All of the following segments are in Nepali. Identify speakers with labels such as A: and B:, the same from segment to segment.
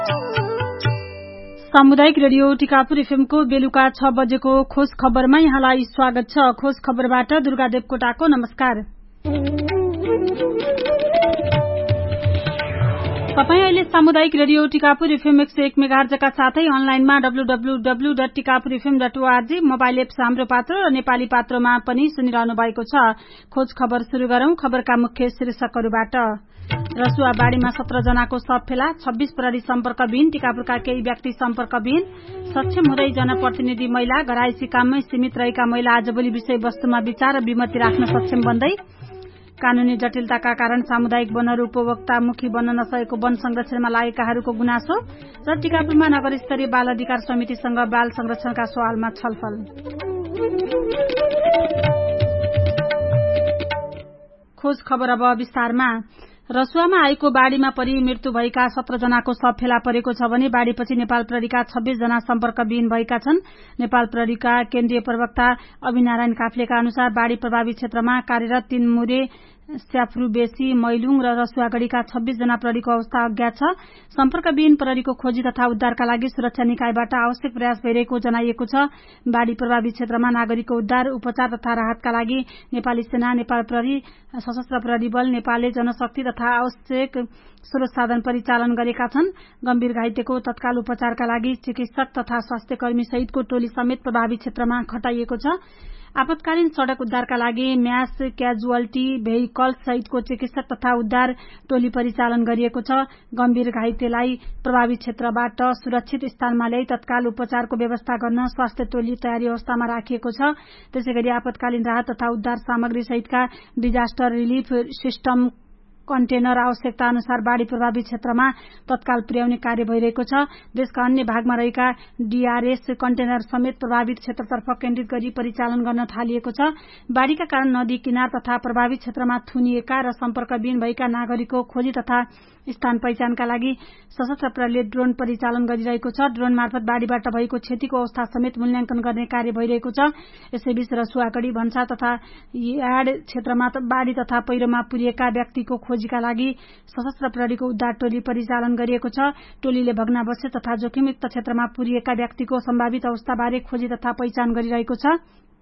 A: सामुदायिक रेडियो टिकापुर एफएमको बेलुका 6 बजेको खोज खबरमा यहाँलाई स्वागत छ। खोज खबरबाट दुर्गा देवकोटाको नमस्कार। तपाई अहिले सामुदायिक रेडियो टिकापुर एफएम 101 मेगाहर्जका साथै अनलाइनमा www.tikapurfm.org मोबाइल एप्स हाम्रो पात्र र नेपाली पात्रमा पनि सुनिरहनु भएको छ। खोज खबर शुरू गरौं। खबरका मुख्य शीर्षकहरूबाट। रसुवाबाड़ीमा 17 जनाको शव फेला, 26 प्रहरी सम्पर्कविहीन, टिकापुरका केही व्यक्ति सम्पर्कविहीन, सक्षम हुँदै जनप्रतिनिधि महिला, घरायसी काममै सीमित रहेका महिला आजभोलि विषयवस्तुमा विचार र विमति राख्न सक्षम बन्दै, कानूनी जटिलताका कारण सामुदायिक वनहरू उपभोक्तामुखी बन्न नसकेको वन संरक्षणमा लागेकाहरूको गुनासो र टिकापुरमा नगर स्तरीय बाल अधिकार समितिसँग बाल संरक्षणका सवालमा छलफल। खोज खबर अब विस्तारमा। रसुवामा आएको बाढ़ीमा परि मृत्यु भएका 17 जनाको शव फेला परेको छ भने बाढ़ीपछि नेपाल प्रहरीका 26 जना सम्पर्कविहीन भएका छन्। नेपाल प्रहरीका केन्द्रीय प्रवक्ता अभिनारायण काफ्लेका अनुसार बाढ़ी प्रभावित क्षेत्रमा कार्यरत तीनमुरे, स्याफ्रुबेसी, मैलुङ र रसुवागढ़ीका 26 जना प्रहरीको अवस्था अज्ञात छ। सम्पर्कविहीन प्रहरीको खोजी तथा उद्धारका लागि सुरक्षा निकायबाट आवश्यक प्रयास भइरहेको जनाइएको छ। बाढ़ी प्रभावित क्षेत्रमा नागरिकको उद्धार, उपचार तथा राहतका लागि नेपाली सेना, नेपाल प्रहरी, सशस्त्र प्रहरी बल, नेपालले जनशक्ति तथा आवश्यक स्रोत साधन परिचालन गरेका छन्। गम्भीर घाइतेको तत्काल उपचारका लागि चिकित्सक तथा स्वास्थ्य कर्मी सहितको टोली समेत प्रभावित क्षेत्रमा खटाइएको छ। आपतकालीन सड़क उद्धारका लागि म्यास क्याजुअल्टी भेहिकल्स सहितको चिकित्सक तथा उद्धार टोली परिचालन गरिएको छ। गम्भीर घाइतेलाई प्रभावित क्षेत्रबाट सुरक्षित स्थानमा ल्याई तत्काल उपचारको व्यवस्था गर्न स्वास्थ्य टोली तयारी अवस्थामा राखिएको छ। त्यसैगरी आपतकालीन राहत तथा उद्धार सामग्री सहितका डिजास्टर रिलिफ सिस्टम कन्टेनर आवश्यकता अनुसार बाढ़ी प्रभावित क्षेत्रमा तत्काल पुर्याउने कार्य भइरहेको छ। देशका अन्य भागमा रहेका डीआरएस कन्टेनर समेत प्रभावित क्षेत्रतर्फ केन्द्रित गरी परिचालन गर्न थालिएको छ। बाढ़ीका कारण नदी किनार तथा प्रभावित क्षेत्रमा थुनिएका र सम्पर्कविहीन भएका नागरिकको खोजी तथा स्थान पहिचानका लागि सशस्त्र प्रहरीले ड्रोन परिचालन गरिरहेको छ। ड्रोन मार्फत बाढ़ीबाट भएको क्षतिको अवस्था समेत मूल्याङ्कन गर्ने कार्य भइरहेको छ। यसैबीच रसुवागढ़ी, भन्सा तथा यार्ड क्षेत्रमा बाढ़ी तथा पहिरोमा पुरिएका व्यक्तिको खोजीका लागि सशस्त्र प्रहरीको उद्धार टोली परिचालन गरिएको छ। टोलीले भग्नावशेष तथा जोखिमयुक्त क्षेत्रमा पुरिएका व्यक्तिको सम्भावित अवस्थाबारे खोजी तथा पहिचान गरिरहेको छ।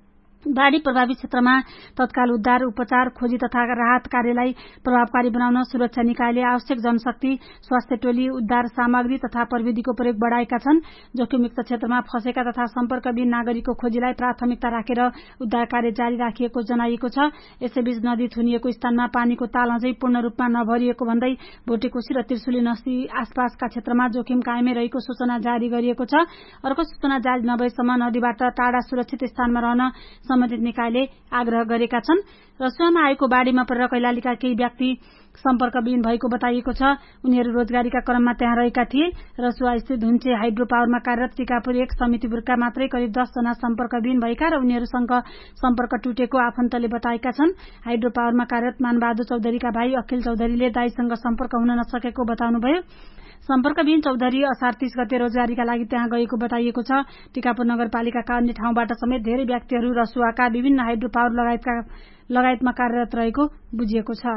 A: बाढ़ी प्रभावित क्षेत्रमा तत्काल उद्धार, उपचार, खोजी तथा राहत कार्यलाई प्रभावकारी बनाउन सुरक्षा निकायले आवश्यक जनशक्ति, स्वास्थ्य टोली, उद्धार सामग्री तथा प्रविधिको प्रयोग बढ़ाएका छन्। जोखिमयुक्त क्षेत्रमा फँसेका तथा सम्पर्कविहीन नागरिकको खोजीलाई प्राथमिकता राखेर उद्धार कार्य जारी राखिएको जनाइएको छ। यसैबीच नदी थुनिएको स्थानमा पानीको ताल अझै पूर्ण रूपमा नभरिएको भन्दै भोटेकोशी र त्रिशुली नदी आसपासका क्षेत्रमा जोखिम कायमै रहेको सूचना जारी गरिएको छ। अर्को सूचना जारी नभएसम्म नदीबाट टाढा सुरक्षित स्थानमा रहन सम्बन्धित निकायले आग्रह गरेका छन्। रसुवामा आएको बाढ़ीमा परेर कैलालीका केही व्यक्ति सम्पर्कविहीन भएको बताइएको छ। उनीहरू रोजगारीका क्रममा त्यहाँ रहेका थिए। रसुवा स्थित धुन्चे हाइड्रो पावरमा कार्यरत टिकापुर 1 समितिपुरका मात्रै करिब 10 जना सम्पर्कविहीन भएका र उनीहरूसँग सम्पर्क टुटेको आफन्तले बताएका छन्। हाइड्रो पावरमा कार्यरत मानबहादुर चौधरीका भाइ अखिल चौधरीले दाइसँग सम्पर्क हुन नसकेको बताउनुभयो। सम्पर्कविहीन चौधरी असार 30 गते रोजगारीका लागि त्यहाँ गएको बताइएको छ। टिकापुर नगरपालिकाका अन्य ठाउँबाट समेत धेरै व्यक्तिहरू रसुवाका विभिन्न हाइड्रो पावर लगायतमा कार्यरत रहेको बुझिएको छ।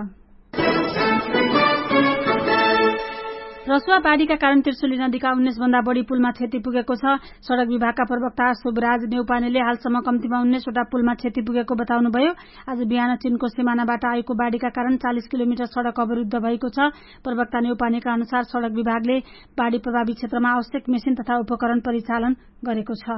A: रसुवा बाढ़ीका कारण त्रिशुली नदीका 19 भन्दा बढ़ी पुलमा क्षति पुगेको छ। सड़क विभागका प्रवक्ता शुभराज नेउपानेले हालसम्म कम्तीमा 19 वटा पुलमा क्षति पुगेको बताउनुभयो। आज बिहान चीनको सिमानाबाट आएको बाढ़ीका कारण 40 किलोमिटर सड़क अवरुद्ध भएको छ। प्रवक्ता नेउपानेका अनुसार सड़क विभागले बाढ़ी प्रभावित क्षेत्रमा आवश्यक मेसिन तथा उपकरण परिचालन गरेको छ।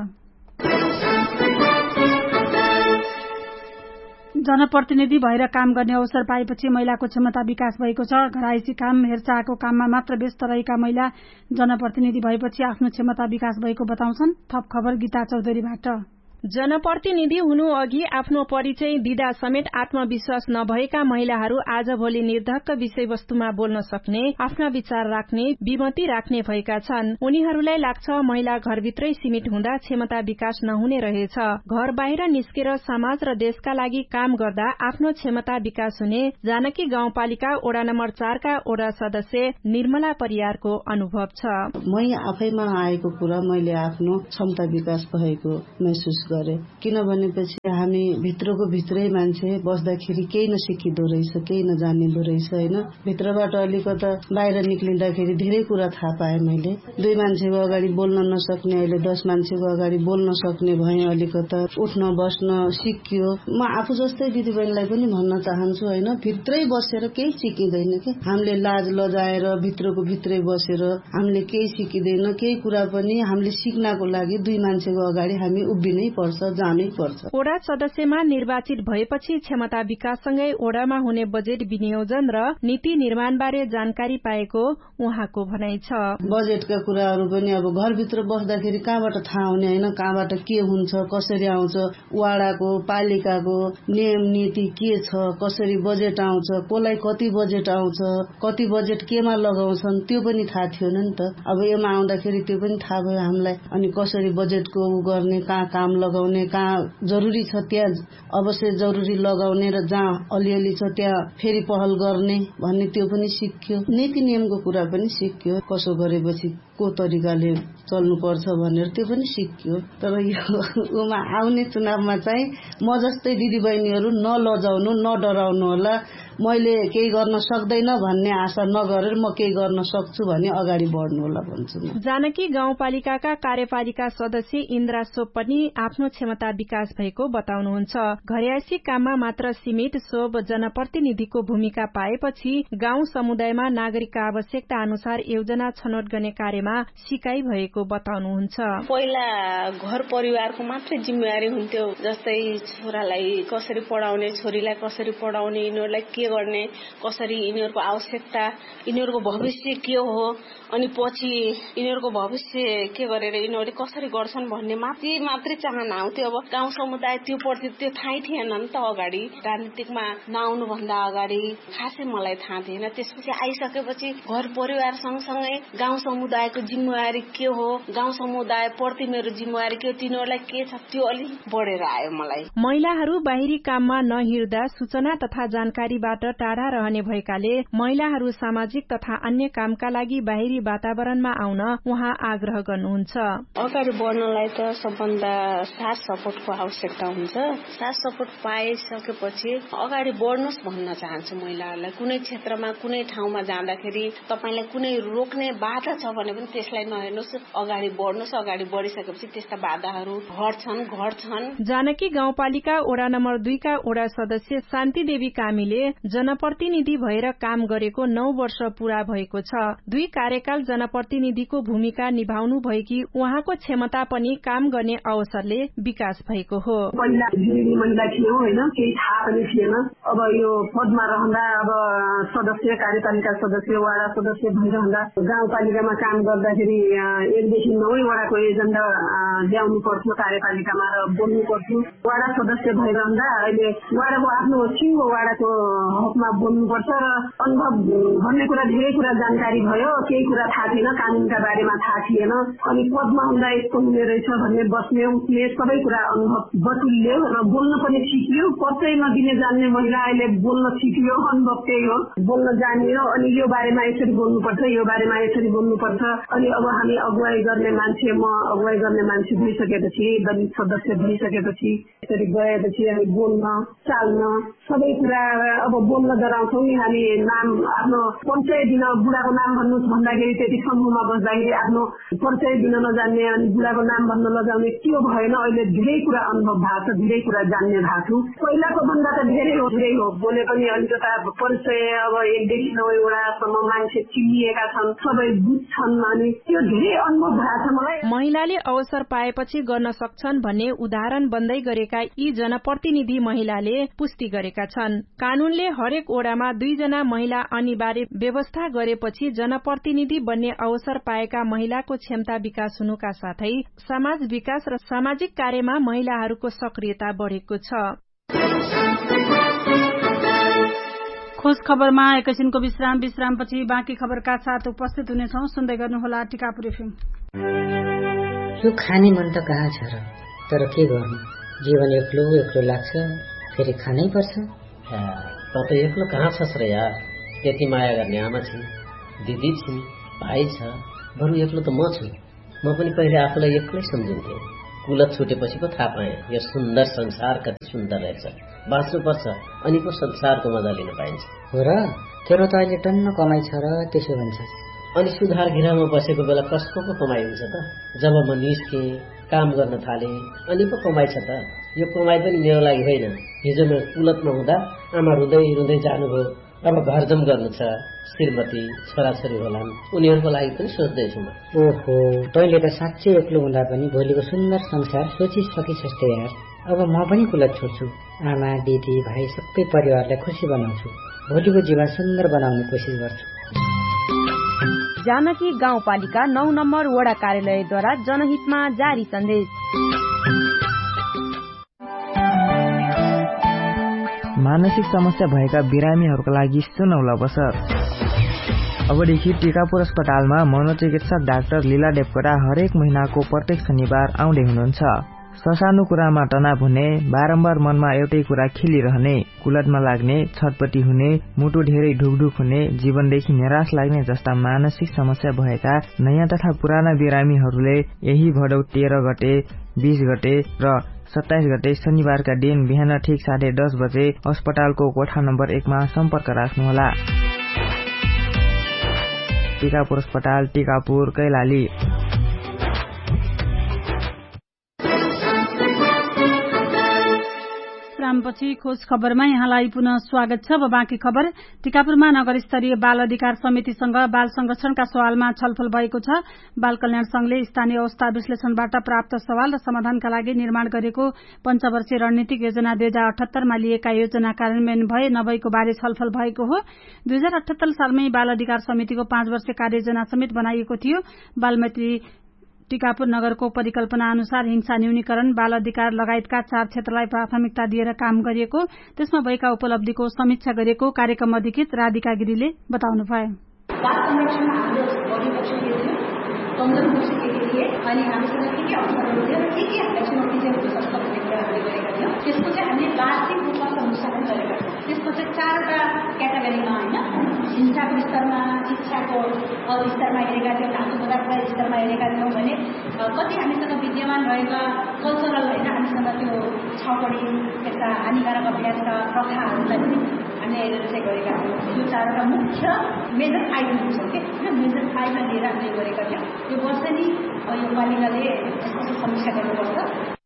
A: जनप्रतिनिधि भएर काम गर्ने अवसर पाएपछि महिलाको क्षमता विकास भएको छ। घरायसी काम, हेरचाहको काममा मात्र व्यस्त रहेका महिला जनप्रतिनिधि भएपछि आफ्नो क्षमता विकास भएको बताउँछन्। थप खबर गीता चौधरीबाट।
B: जनप्रतिनिधि हुनु अघि आफ्नो परिचय दिँदा समेत आत्मविश्वास नभएका महिलाहरू आजभोलि निर्धक्क विषयवस्तुमा बोल्न सक्ने, आफ्ना विचार राख्ने, विमति राख्ने भएका छन्। उनीहरूलाई लाग्छ महिला घरभित्रै सीमित हुँदा क्षमता विकास नहुने रहेछ। घर बाहिर निस्केर समाज र देशका लागि काम गर्दा आफ्नो क्षमता विकास हुने जानकी गाउँपालिका वडा नम्बर 4 का वडा सदस्य निर्मला परियारको अनुभव छ।
C: मै आफैमा आएको कुरा मैले आफ्नो क्षमता विकास भएको महसुस गरे। किनभनेपछि हामी भित्रको भित्रै मान्छे बस्दाखेरि केही नसिकिदो रहेछ, केही नजानिदो रहेछ हैन। भित्रबाट अलिकता बाहिर निक्लिँदाखेरि धेरै कुरा थाहा पाएँ मैले। 2 मान्छेको अगाडि बोल्न नसक्ने अहिले 10 मान्छेको अगाडि बोल्न सक्ने भएँ। अलिकता उठ्न बस्न सिकियो। म आफू जस्तै दिदीबहिनीलाई पनि भन्न चाहन्छु हैन, भित्रै बसेर केही सिकिदैन के। हामीले लाज लजाएर भित्रको भित्रै बसेर हामीले केही सिकिदैन। केही कुरा पनि हामीले सिक्नको लागि 2 मान्छेको अगाडि हामी उभिनै पर्छ, जानै पर्छ।
B: ओडा सदस्यमा निर्वाचित भएपछि क्षमता विकाससँगै ओडामा हुने बजेट विनियोजन र नीति निर्माणबारे जानकारी पाएको उहाँको भनाइ छ।
C: बजेटका कुराहरू पनि अब घरभित्र बस्दाखेरि कहाँबाट थाहा हुने हैन, कहाँबाट के हुन्छ, कसरी आउँछ, वाडाको पालिकाको नियम नीति के छ, कसरी बजेट आउँछ, कोलाई कति बजेट आउँछ, कति बजेट केमा लगाउँछन् त्यो पनि थाहा थिएन नि त। अब यसमा आउँदाखेरि त्यो पनि थाहा भयो हामीलाई। अनि कसरी बजेटको गर्ने, कहाँ काम लगाउने, कहाँ जरुरी छ त्यहाँ अवश्य जरुरी लगाउने र जहाँ अलिअलि छ त्यहाँ फेरि पहल गर्ने भन्ने त्यो पनि सिक्यो। नीति नियमको कुरा पनि सिक्यो, कसो गरेपछि को तरिकाले चल्नुपर्छ भनेर त्यो पनि सिक्यो। तर योमा आउने चुनावमा चाहिँ म जस्तै दिदीबहिनीहरू नलजाउनु, नडराउनु होला। मैले केही गर्न सक्दैन भन्ने आशा नगरेर म केही गर्न सक्छु भने अगाडि बढ्नु होला भन्छु म।
B: जानकी गाउँपालिकाका कार्यपालिका सदस्य इन्द्रा सोप पनि आफ्नो क्षमता विकास भएको बताउनुहुन्छ। घरयासी काममा मात्र सीमित सोप जनप्रतिनिधिको भूमिका पाएपछि गाउँ समुदायमा नागरिकका आवश्यकता अनुसार योजना छनौट गर्ने कार्यमा सिकाइ भएको बताउनुहुन्छ।
D: पहिला घर परिवारको मात्रै जिम्मेवारी हुन्थ्यो, जस्तै छोरालाई कसरी पढाउने, छोरीलाई कसरी पढाउने, यिनीहरूलाई के गर्ने, कसरी यिनीहरूको आवश्यकता, यिनीहरूको भविष्य के हो, अनि पछि यिनीहरूको भविष्य के गरेर यिनीहरूले कसरी गर्छन् भन्ने मात्रै चाहना आउँथ्यो। अब गाउँ समुदाय त्यो प्रति त्यो थाहै थिएन नि त। अगाडि राजनीतिकमा नआउनु भन्दा अगाडि खासै मलाई थाहा थिएन। त्यसपछि आइसकेपछि घर परिवार सँगसँगै गाउँ समुदायको जिम्मेवारी के हो, गाउँ समुदाय प्रति मेरो जिम्मेवारी के हो, तिनीहरूलाई के छ त्यो अलि बढेर आयो मलाई।
B: महिलाहरू बाहिरी काममा नहिँड्दा सूचना तथा जानकारीबाट टाढा रहने भएकाले महिलाहरू सामाजिक तथा अन्य कामका लागि बाहिरी वातावरणमा आउन उहाँ आग्रह गर्नुहुन्छ।
D: अगाडि बढ्नलाई त सबभन्दा साथ सपोर्टको आवश्यकता हुन्छ। साथ सपोर्ट पाइसकेपछि अगाडि बढ्नुहोस् भन्न चाहन्छु महिलाहरूलाई। कुनै क्षेत्रमा कुनै ठाउँमा जाँदाखेरि तपाईलाई कुनै रोक्ने बाधा छ भने पनि त्यसलाई नहेर्नुहोस्, अगाडि बढ्नुहोस्। अगाडि बढिसकेपछि त्यस्ता बाधाहरू घट्छन्।
B: जानकी गाउँपालिका ओडा नम्बर 2 का ओडा सदस्य शान्ति देवी कामीले जनप्रतिनिधि भएर काम गरेको 9 वर्ष पूरा भएको छ। 2 कार्यकाल जनप्रतिनिधिको भूमिका निभाउनु भएकी उहाँको क्षमता पनि काम गर्ने अवसरले विकास भएको हो।
E: पहिला महिला थियौं हैन, केही थाहा पनि थिएन। अब यो पदमा रहँदा, अब सदस्य, कार्यपालिका सदस्य, वाडा सदस्य भइरहँदा गाउँपालिकामा काम गर्दाखेरि 1 देखि 9 वडाको एजेन्डा ल्याउनु पर्थ्यो कार्यपालिकामा र बोल्नु पर्थ्यो। वाडा सदस्य भइरहँदा अहिले वाडाको आफ्नो सिङ्गो वाडाको हकमा बोल्नुपर्छ र अनुभव भन्ने कुरा धेरै कुरा जानकारी भयो। केही कुरा थाहा थिएन, कानूनका बारेमा थाहा थिएन। अनि पदमा हुँदा यस्तो हुने रहेछ भन्ने बस्ने उठ्ने सबै कुरा अनुभव बटुल्यो र बोल्न पनि सिकियो। परिचय नदिने जान्ने महिला अहिले बोल्न सिकियो। अनुभव त्यही हो, बोल्न जानियो। अनि यो बारेमा यसरी बोल्नुपर्छ, यो बारेमा यसरी बोल्नुपर्छ। अनि अब हामी अगुवाई गर्ने मान्छे, म अगुवाई गर्ने मान्छे भइसकेपछि, दलित सदस्य भइसकेपछि, यसरी गएपछि हामी बोल्न चाल्न सबै कुरा अब बोल्न डराउँछौँ नि। हामी नाम आफ्नो परिचय दिन, बुढाको नाम भन्नुहोस् भन्दाखेरि त्यति समूहमा बस्दाखेरि आफ्नो परिचय दिन नजान्ने अनि बुढाको नाम भन्न नजान्ने त्यो भएन। अहिले धेरै कुरा अनुभव भएको छ, धेरै कुरा जान्ने भएको छु। पहिलाको भन्दा त धेरै हो। बोले पनि अलिकता परिचय अब 1 देखि 9 वडासम्म मान्छे चिनिएका छन्, सबै बुझ्छन्। अनि त्यो धेरै अनुभव भएको छ मलाई।
B: महिलाले अवसर पाएपछि गर्न सक्छन् भन्ने उदाहरण बन्दै गरेका यी जनप्रतिनिधि महिलाले पुष्टि गरेका छन्। कानूनले हरेक ओडामा 2 जना महिला अनिवार्य व्यवस्था गरेपछि जनप्रतिनिधि बन्ने अवसर पाएका महिलाको क्षमता विकास हुनुका साथै समाज विकास र सामाजिक कार्यमा महिलाहरूको सक्रियता बढेको छ।
A: खोज खबरमा एकैछिनको विश्रामपछि बाँकी खबरका साथ उपस्थित हुनेछौं। सुन्दै गर्नुहोला टिकापुर एफएम।
F: यो खाने मन त कहाँ छ र, तर के गर्नु, जीवन एक्लो लाग्छ, फेरि खानै पर्छ।
G: त एक्लो कहाँ छस् र यार, त्यति माया गर्ने आमा छिन्, दिदी छिन्, भाइ छ, बरु एक्लो त म छु। म पनि पहिले आफूलाई एक्लै सम्झिन्थे, कुलत छुटेपछि पो थाहा पाएँ यो सुन्दर संसार कति सुन्दर रहेछ, बाँच्नुपर्छ अनि पो संसारको मजा लिन पाइन्छ।
F: हो र, तेरो त अहिले टन्न कमाइ छ र त्यसो भन्छस्।
G: अनि सुधार घिरामा बसेको बेला कसको पो कमाइ हुन्छ त? जब म निस्केँ, काम गर्न थालेँ, अनि पो कमाइ छ त। यो कमाइ पनि मेरो लागि होइन। हिजो म कुलतमा हुँदा आमा रुँदै रुँदै जानुभयो, अब घर जम गर्नु छ, श्रीमती छोराछोरी होलान्, उनीहरूको लागि पनि सोच्दैछु म।
F: ओहो, तैँले त साँच्चै एक्लो हुँदा पनि भोलिको सुन्दर संसार सोचिसकिछस् त यार। अब म पनि कुलत छोड्छु, आमा दिदी भाइ सबै परिवारलाई खुसी बनाउँछु, भोलिको जीवन सुन्दर बनाउने कोसिस गर्छु।
H: जानकी गाउँपालिका 9 नम्बर वडा कार्यालयद्वारा जनहितमा जारी सन्देश।
I: मानसिक समस्या भएका बिरामीहरूका लागि सुनौलो अवसर। अबदेखि टिकापुर अस्पतालमा मनोचिकित्सक डाक्टर लीला देवकोटा हरेक महिनाको प्रत्येक शनिबार आउँदै हुनुहुन्छ। ससानो कुरामा तनाव हुने, बारम्बार मनमा एउटै कुरा खेलिरहने, कुलतमा लाग्ने, छटपटी हुने, मुटु धेरै ढुकढुक हुने, जीवनदेखि निराश लाग्ने जस्ता मानसिक समस्या भएका नयाँ तथा पुराना बिरामीहरूले यही भदौ 13 गते, 20 गते र 27 गते शनिबारका दिन बिहान ठिक 10:30 बजे अस्पतालको कोठा नम्बर 1 मा सम्पर्क राख्नुहोला। टिकापुर अस्पताल, टिकापुर, कैलाली।
A: पछि खोज खबरमा यहाँलाई पुनः स्वागत छ। अब बाँकी खबर। टिकापुरमा नगर स्तरीय बाल अधिकार समितिसँग बाल संरक्षणका सवालमा छलफल भएको छ। बाल कल्याण संघले स्थानीय अवस्था विश्लेषणबाट प्राप्त सवाल र समाधानका लागि निर्माण गरेको पञ्चवर्षीय रणनीतिक योजना 2078 मा लिएका योजना कार्यान्वयन भए नभएको बारे छलफल भएको हो। 2078 सालमै बाल अधिकार समितिको 5 वर्षीय कार्ययोजना समेत बनाइएको थियो। बालमैत्री टिकापुर नगरको परिकल्पना अनुसार हिंसा न्यूनीकरण, बाल अधिकार लगायतका 4 क्षेत्रलाई प्राथमिकता दिएर काम गरिएको, त्यसमा भएका उपलब्धिको समीक्षा गरेको कार्यक्रम अधिकृत राधिका गिरीले बताउनुभयो।
J: बाल संरक्षणमा हामीले बढी लक्ष्य दिएको थियो, कमजोर पुरुषको थिए अनि हामीसँग के अवसरहरू थियो र के हामीलाई चुनौती चाहिँ हुन सक्छ भन्ने कुरा हामीले गरेका थियौँ। त्यसको चाहिँ हामीले वार्षिक रूपमा समीक्षा पनि गरेका छौँ। त्यसको चाहिँ 4वटा क्याटेगोरीमा होइन, हिंसाको स्तरमा, शिक्षाको स्तरमा हेरेका थियौँ, धातु पदार्थका स्तरमा हेरेका थियौँ भने कति हामीसँग विद्यमान रहेका कल्चरल होइन, हामीसँग त्यो छपडी यस्ता हानिकारक अभ्यासका प्रथाहरूलाई पनि हामीले हेरेर चाहिँ गरेका थियौँ। यो 4वटा मुख्य मेजर आइटम छ कि मेजर आइटम लिएर हामीले गरेका थियौँ। यो वर्ष नि यो पालिकाले यसको समीक्षा गर्नुपर्छ।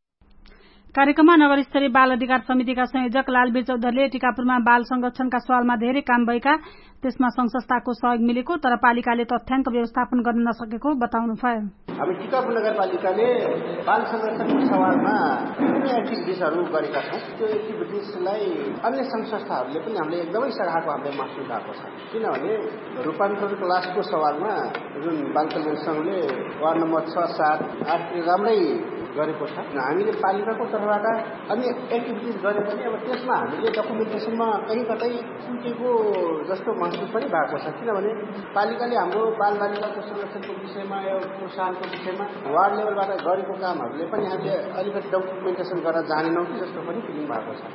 A: कार्यक्रममा नगर स्तरीय बाल अधिकार समितिका संयोजक लालवीर चौधरीले टिकापुरमा बाल संरक्षणका सवालमा धेरै काम भएका, त्यसमा संघ संस्थाको सहयोग मिलेको तर पालिकाले तथ्याङ्क व्यवस्थापन गर्न नसकेको बताउनुभयो।
K: हामी टिकापुर नगरपालिकाले बाल संरक्षणको सवालमा विभिन्न एक्टिभिटिजहरू गरेका छौँ। त्यो एक्टिभिटिजलाई अन्य संघ संस्थाहरूले पनि हामीले एकदमै सराहको हामीले महसुस भएको छ। किनभने रूपान्तरण क्लासको सवालमा जुन बाल कल्याण संघले वार्ड नम्बर 6, 7, 8 राम्रै गरेको छ। हामीले पालिकाको तर्फबाट अन्य एक्टिभिटिज गरे पनि अब त्यसमा हामीले डकुमेन्टेसनमा कहीँ कतै छुटेको जस्तो महसुस पनि भएको छ। किनभने पालिकाले हाम्रो बाल बालिकाको संरक्षणको विषयमा प्रोत्साहनको विषयमा वार्ड लेभलबाट गरेको कामहरूले पनि हामीले अलिकति डकुमेन्टेसन गरेर जानेनौँ कि जस्तो पनि फिलिङ भएको छ।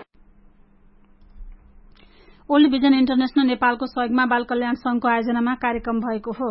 A: ओल्ड भिजन इन्टरनेशनल नेपालको सहयोगमा बाल कल्याण संघको आयोजनामा कार्यक्रम भएको हो।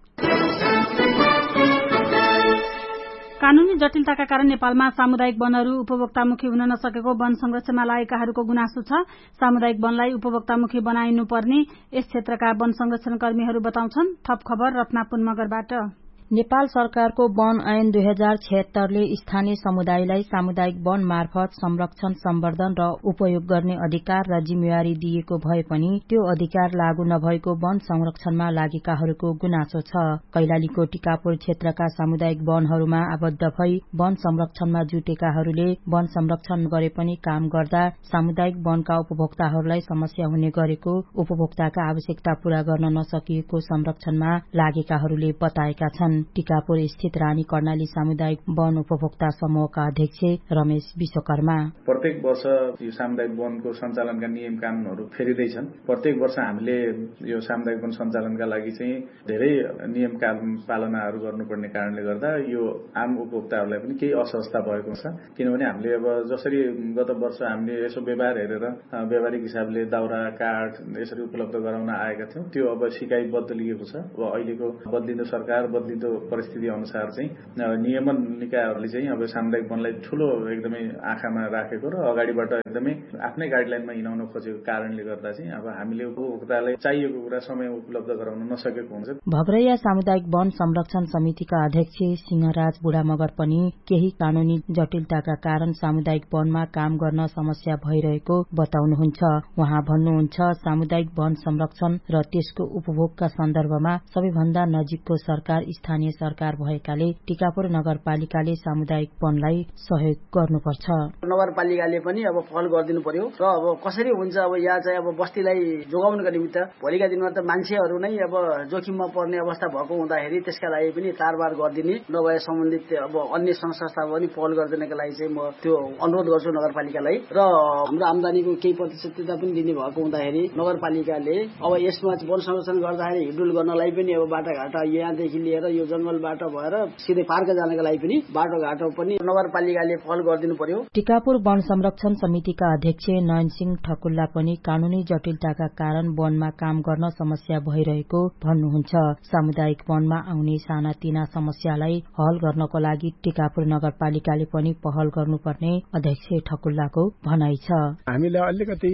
A: कानूनी जटिलताका कारण नेपालमा सामुदायिक वनहरू उपभोक्तामुखी हुन नसकेको वन संरक्षणमा लागेकाहरूको गुनासो छ। सामुदायिक वनलाई उपभोक्तामुखी बनाइनुपर्ने यस क्षेत्रका वन संरक्षण कर्मीहरू बताउँछन्। थप खबर रत्नापुर मगरबाट।
L: नेपाल सरकारको वन ऐन 2076 ले स्थानीय समुदायलाई सामुदायिक वन मार्फत संरक्षण, सम्वर्धन र उपयोग गर्ने अधिकार र जिम्मेवारी दिएको भए पनि त्यो अधिकार लागू नभएको वन संरक्षणमा लागेकाहरूको गुनासो छ। कैलालीको टिकापुर क्षेत्रका सामुदायिक वनहरूमा आबद्ध भई वन संरक्षणमा जुटेकाहरूले वन संरक्षण गरे पनि काम गर्दा सामुदायिक वनका उपभोक्ताहरूलाई समस्या हुने गरेको, उपभोक्ताका आवश्यकता पूरा गर्न नसकिएको संरक्षणमा लागेकाहरूले बताएका छन्। टिकापुर स्थित रानी कर्णाली सामुदायिक वन उपभोक्ता समूहका अध्यक्ष रमेश विश्वकर्मा,
M: प्रत्येक वर्ष यो सामुदायिक वनको सञ्चालनका नियम कानूनहरू फेरिँदैछन्। प्रत्येक वर्ष हामीले यो सामुदायिक वन सञ्चालनका लागि चाहिँ धेरै नियम पालनाहरू गर्नुपर्ने कारणले गर्दा यो आम उपभोक्ताहरूलाई पनि केही असहजता भएको छ। किनभने हामीले अब जसरी गत वर्ष हामीले यसो व्यवहार हेरेर व्यावहारिक हिसाबले दाउरा, काठ यसरी उपलब्ध गराउन आएका थियौं, त्यो अब सिकाइ बदलिएको छ। अब अहिलेको बदलिँदो सरकार, बदलिँदो त्यस्तो परिस्थिति अनुसार चाहिँ नियमन निकायहरूले चाहिँ अब सामुदायिक वनलाई ठूलो एकदमै आँखामा राखेको र अगाडिबाट एकदमै आफ्नै गाइडलाइनमा हिँडाउन खोजेको कारणले गर्दा चाहिँ अब हामीले उपभोक्तालाई चाहिएको कुरा समयमा उपलब्ध गराउन नसकेको हुन्छ।
L: भभरैया सामुदायिक वन संरक्षण समितिका अध्यक्ष सिंहराज बुढामगर पनि केही कानूनी जटिलताका कारण सामुदायिक वनमा काम गर्न समस्या भइरहेको बताउनुहुन्छ। उहाँ भन्नुहुन्छ सामुदायिक वन संरक्षण र त्यसको उपभोगका सन्दर्भमा सबैभन्दा नजिकको सरकार स्थानीय सरकार भएकाले टिकापुर नगरपालिकाले सामुदायिक वनलाई सहयोग गर्नुपर्छ।
N: नगरपालिकाले पनि अब पहल गरिदिनु पर्यो र अब कसरी हुन्छ अब यहाँ चाहिँ अब बस्तीलाई जोगाउनका निमित्त भोलिका दिनमा त मान्छेहरू नै अब जोखिममा पर्ने अवस्था भएको हुँदाखेरि त्यसका लागि पनि तारबार गरिदिने नभए सम्बन्धित अब अन्य संस्था पनि पहल गरिदिनका लागि चाहिँ म त्यो अनुरोध गर्छु नगरपालिकालाई। र हाम्रो आम्दानीको केही प्रतिशतता पनि दिने भएको हुँदाखेरि नगरपालिकाले अब यसमा वन संरक्षण गर्दाखेरि हिडुल गर्नलाई पनि अब बाटाघाटा यहाँदेखि लिएर यो जंगलबाट भएर सिधै पार्क जानका लागि पनि बाटोघाटो पनि नगरपालिकाले पहल गरिदिनु पर्यो।
L: टिकापुर वन संरक्षण समितिका अध्यक्ष नयन सिंह ठकुल्ला पनि कानूनी जटिलताका कारण वनमा काम गर्न समस्या भइरहेको भन्नुहुन्छ। सामुदायिक वनमा आउने सानातिना समस्यालाई हल गर्नको लागि टिकापुर नगरपालिकाले पनि पहल गर्नुपर्ने अध्यक्ष ठकुल्लाको भनाइ छ।
O: हामीले अलिकति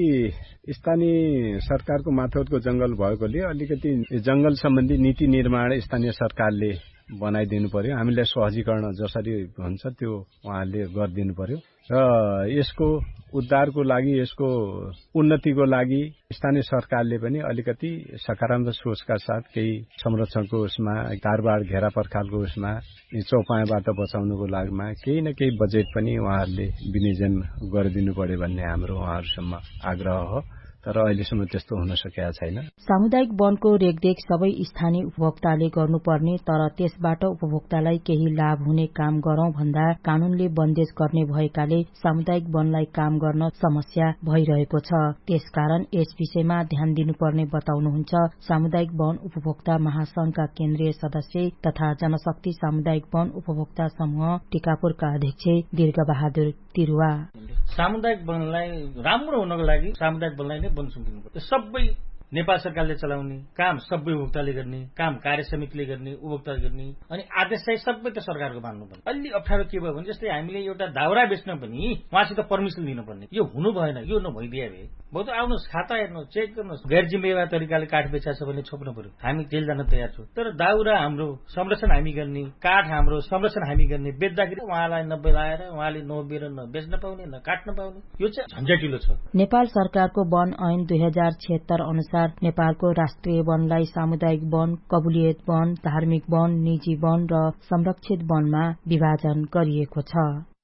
O: स्थानीय सरकारको माथौतको जंगल भएकोले अलिकति जंगल सम्बन्धी नीति निर्माण स्थानीय सरकारले बनाइदिनु पर्यो। हामीलाई सहजीकरण जसरी हुन्छ त्यो उहाँले गरिदिनु पर्यो र यसको उद्धारको लागि यसको उन्नतिको लागि स्थानीय सरकारले पनि अलिकति सकारात्मक सोचका साथ केही संरक्षणको उसमा तारबार घेरा पर्खालको उसमा चौपायाबाट बचाउनुको लागिमा केही न केही बजेट पनि उहाँहरूले विनियोजन गरिदिनु पर्यो भन्ने हाम्रो उहाँहरूसम्म आग्रह हो। तर अहिलेसम्म त्यस्तो हुन सकेका छैन।
L: सामुदायिक वनको रेखदेख सबै स्थानीय उपभोक्ताले गर्नुपर्ने तर त्यसबाट उपभोक्तालाई केही लाभ हुने काम गरौं भन्दा कानूनले बन्देज गर्ने भएकाले सामुदायिक वनलाई काम गर्न समस्या भइरहेको छ। त्यसकारण यस विषयमा ध्यान दिनुपर्ने बताउनुहुन्छ सामुदायिक वन उपभोक्ता महासंघका केन्द्रीय सदस्य तथा जनशक्ति सामुदायिक वन उपभोक्ता समूह टिकापुरका अध्यक्ष दीर्घबहादुर तिरुवा।
P: सामुदायिक वनलाई राम्रो हुनको लागि सामुदायिक वनलाई नै वन सुम्पिनु सबै नेपाल सरकारले चलाउने काम सबै उपभोक्ताले गर्ने काम कार्य समितिले गर्ने उपभोक्ताले गर्ने अनि आदेश चाहिँ सबै त सरकारको मान्नुपर्ने। अलि अप्ठ्यारो के भयो भने जस्तै हामीले एउटा दाउरा बेच्न पनि उहाँसित पर्मिसन लिनुपर्ने यो हुनु भएन। यो नभइदिए भए बहुत आउनुहोस् खाता हेर्नुहोस् चेक गर्नुहोस् गैर जिम्मेवार तरिकाले काठ बेचा छ भने छोप्नु पर्यो। हामी जेल जान तयार छौँ तर दाउरा हाम्रो संरक्षण हामी गर्ने काठ हाम्रो संरक्षण हामी गर्ने बेच्दाखेरि उहाँलाई नबेलाएर उहाँले नबेर न बेच्न पाउने न काट्न पाउने यो चाहिँ झन्झटिलो छ।
L: नेपाल सरकारको वन ऐन 2076 अनुसार नेपालको राष्ट्रिय वनलाई सामुदायिक वन कबुलियत वन धार्मिक वन निजी वन र संरक्षित वनमा विभाजन गरिएको छ।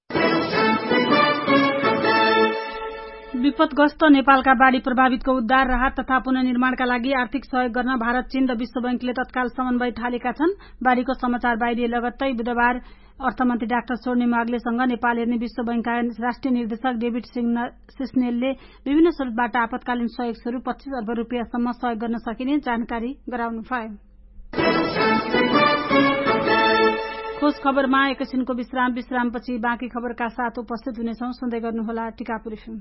A: विपदग्रस्त नेपालका बाढ़ी प्रभावितको उद्धार राहत तथा पुनर्निर्माणका लागि आर्थिक सहयोग गर्न भारत चीन र विश्व बैंकले तत्काल समन्वय थालेका छन्। बाढ़ीको समाचार बाहिरिए लगत्तै बुधबार अर्थमन्त्री डाक्टर स्वर्णिम वाग्लेसँग नेपाल हेर्ने विश्व बैंकका राष्ट्रिय निर्देशक डेभिड सिस्नेलले विभिन्न स्रोतबाट आपतकालीन सहयोग स्वरूप 25 अर्ब रुपियाँसम्म सहयोग गर्न सकिने जानकारी गराउनु भयो। खोज खबरमा एकैछिनको विश्रामपछि बाँकी खबरका साथ उपस्थित हुनेछौं। सुन्दै गर्नुहोला टिकापुर एफएम।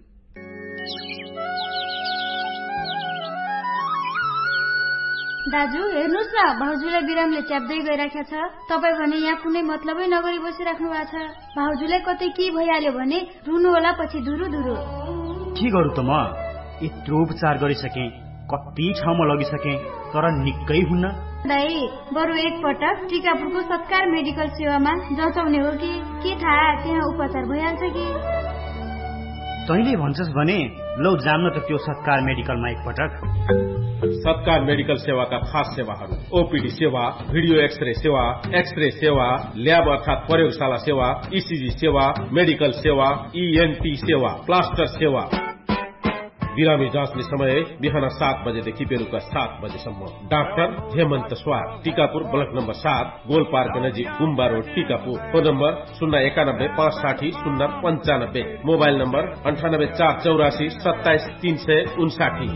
Q: दाजु हेर्नुहोस् न भाउजूलाई बिरामले च्याप्दै गइराखेको छ। तपाईँ भने यहाँ कुनै मतलबै नगरी बसिराख्नु भएको छ। भाउजूलाई कतै के भइहाल्यो भने रुनु होला पछि धुरु धुरु।
R: के गरौँ त म यत्रो उपचार गरिसके कति ठाउँमा लगिसके तर निकै हुन्न।
Q: दाइ बरु एक पटक टिकापुरको सत्कार मेडिकल सेवामा जचाउने हो कि के थाहा त्यहाँ उपचार भइहाल्छ कि।
R: तैँले भन्छस् भने लौ जान्न त त्यो सत्कार मेडिकलमा एकपटक।
S: सत्कार मेडिकल सेवाका खास सेवाहरू ओपीडी सेवा भिडियो एक्सरे सेवा एक्सरे सेवा ल्याब अर्थात प्रयोगशाला सेवा ईसीजी सेवा मेडिकल सेवा ईएनटी सेवा प्लास्टर सेवा। बिरामी जाँच्ने समय बिहान 7 बजेदेखि बेलुका 7 बजेसम्म। डाक्टर हेमन्त स्वार Tikapur block number 7 goal park नजिक गुम्बा road Tikapur. Phone number 091 560 095। Mobile number 98 484 27 359।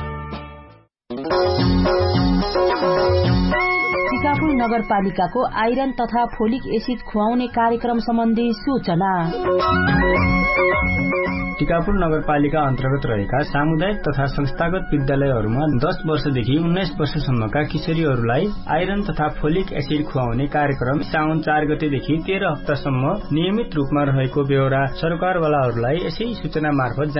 L: Tikapur नगरपालिकाको आइरन तथा फोलिक एसिड खुवाउने कार्यक्रम सम्बन्धी सूचना।
T: टिकापुर नगरपालिका अन्तर्गत रहेका सामुदायिक तथा संस्थागत विद्यालयहरूमा 10 वर्षदेखि 19 वर्षसम्मका किशोरीहरूलाई आइरन तथा फोलिक एसिड खुवाउने कार्यक्रम साउन 4 गतेदेखि 13 हप्तासम्म नियमित रूपमा रहेको बेहोरा सरकारवालाहरूलाई यसै सूचना मार्फत